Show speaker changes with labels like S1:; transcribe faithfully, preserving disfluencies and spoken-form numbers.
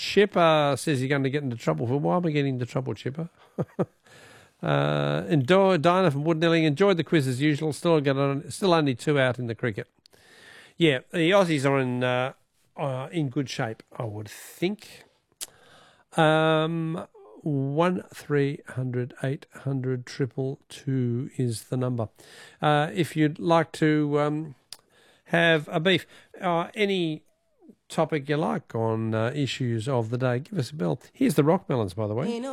S1: Chipper says you're going to get into trouble. For why am I getting into trouble, Chipper? uh, enjoy, Dinah from Woodnelling. Enjoyed the quiz as usual. Still got on, still only two out in the cricket. Yeah, the Aussies are in uh, uh, in good shape, I would think. Um, one three hundred eight hundred triple two is the number. Uh, if you'd like to um, have a beef, uh, any topic you like on uh, issues of the day, give us a bell. Here's the Rock Melons, by the way.